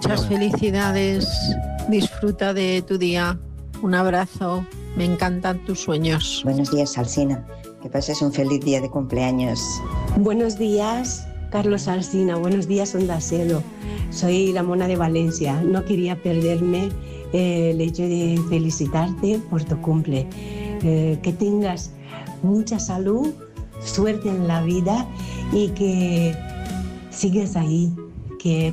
Muchas felicidades, disfruta de tu día. Un abrazo, me encantan tus sueños. Buenos días, Alsina. Que pases un feliz día de cumpleaños. Buenos días, Carlos Alsina. Buenos días, Onda Cero. Soy la Mona de Valencia. No quería perderme el hecho de felicitarte por tu cumple. Que tengas mucha salud, suerte en la vida y que sigues ahí, que